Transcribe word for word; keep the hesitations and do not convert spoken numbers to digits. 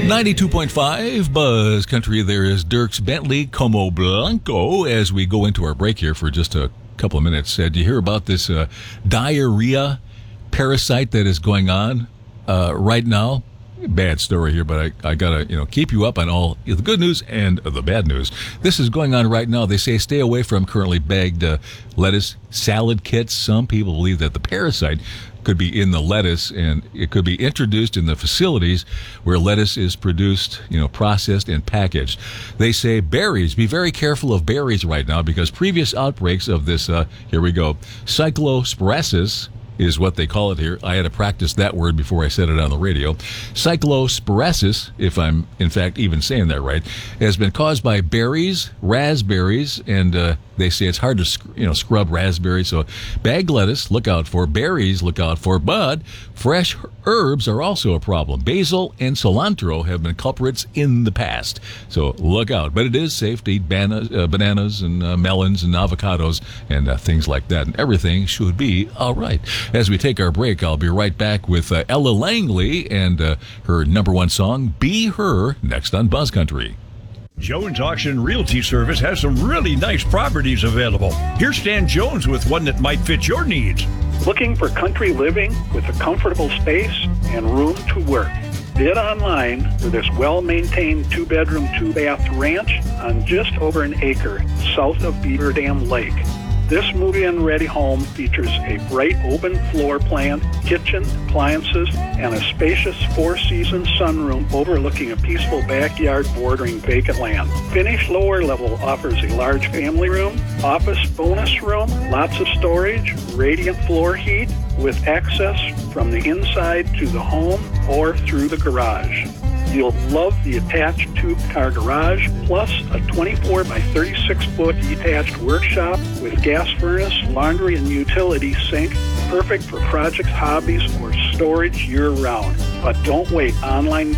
ninety-two point five Buzz Country. There is Dierks Bentley, Como Blanco, as we go into our break here for just a couple of minutes. Uh, do you hear about this uh, diarrhea parasite that is going on uh, right now? Bad story here, but I, I gotta you know keep you up on all the good news and the bad news. This is going on right now. They say stay away from currently bagged uh, lettuce, salad kits. Some people believe that the parasite could be in the lettuce, and it could be introduced in the facilities where lettuce is produced, you know, processed and packaged. They say berries. Be very careful of berries right now because previous outbreaks of this, uh, here we go, cyclosporasis is what they call it here. I had to practice that word before I said it on the radio. Cyclosporasis, if I'm in fact even saying that right, has been caused by berries, raspberries, and uh, they say it's hard to sc- you know scrub raspberries. So bagged lettuce, look out for. Berries, look out for. But fresh herbs are also a problem. Basil and cilantro have been culprits in the past. So look out. But it is safe to eat bana- uh, bananas and uh, melons and avocados and uh, things like that. And everything should be all right. As we take our break, I'll be right back with uh, Ella Langley and uh, her number one song, Be Her, next on Buzz Country. Jones Auction Realty Service has some really nice properties available. Here's Stan Jones with one that might fit your needs. Looking for country living with a comfortable space and room to work? Bid online for this well-maintained two-bedroom, two-bath ranch on just over an acre south of Beaver Dam Lake. This move-in ready home features a bright open floor plan, kitchen, appliances, and a spacious four-season sunroom overlooking a peaceful backyard bordering vacant land. Finished lower level offers a large family room, office bonus room, lots of storage, radiant floor heat, with access from the inside to the home or through the garage. You'll love the attached two-car garage, plus a twenty-four by thirty-six foot detached workshop with gas furnace, laundry, and utility sink, perfect for projects, hobbies, or storage year-round. But don't wait. Online